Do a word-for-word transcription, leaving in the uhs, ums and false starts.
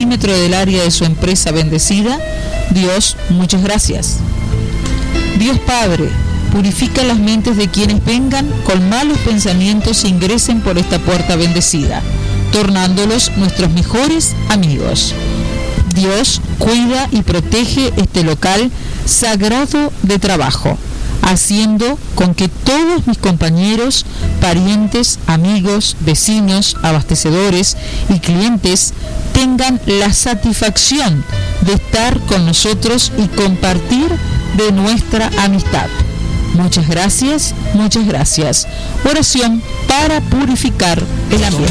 perímetro del área de su empresa bendecida, Dios, muchas gracias. Dios Padre, purifica las mentes de quienes vengan con malos pensamientos e ingresen por esta puerta bendecida, tornándolos nuestros mejores amigos. Dios, cuida y protege este local sagrado de trabajo, haciendo con que todos mis compañeros, parientes, amigos, vecinos, abastecedores y clientes tengan la satisfacción de estar con nosotros y compartir de nuestra amistad. Muchas gracias, muchas gracias. Oración para purificar el ambiente.